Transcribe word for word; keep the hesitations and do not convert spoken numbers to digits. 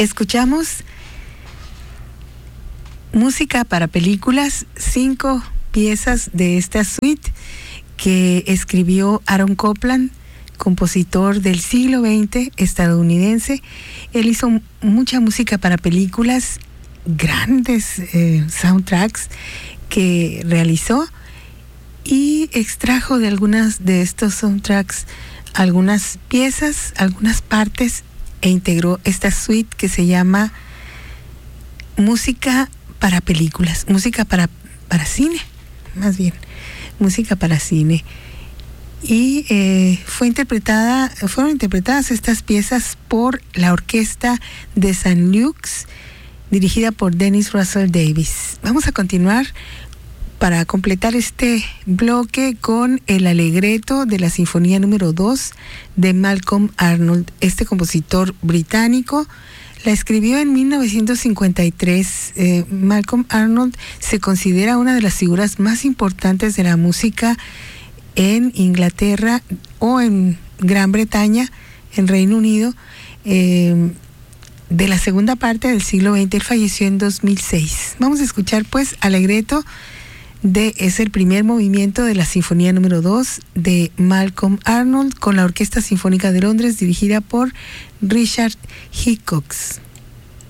Escuchamos música para películas, cinco piezas de esta suite que escribió Aaron Copland, compositor del siglo veinte estadounidense. Él hizo mucha música para películas, grandes eh, soundtracks que realizó, y extrajo de algunas de estos soundtracks algunas piezas, algunas partes, e integró esta suite que se llama música para películas, música para, para cine, más bien, música para cine. Y eh, fue interpretada, fueron interpretadas estas piezas por la orquesta de Saint Luke's, dirigida por Dennis Russell Davies. Vamos a continuar para completar este bloque con el alegreto de la Sinfonía número dos de Malcolm Arnold. Este compositor británico la escribió en mil novecientos cincuenta y tres. Eh, Malcolm Arnold se considera una de las figuras más importantes de la música en Inglaterra o en Gran Bretaña, en Reino Unido, eh, de la segunda parte del siglo veinte. Él falleció en dos mil seis. Vamos a escuchar pues alegreto de, es el primer movimiento de la Sinfonía número dos de Malcolm Arnold con la Orquesta Sinfónica de Londres, dirigida por Richard Hickox.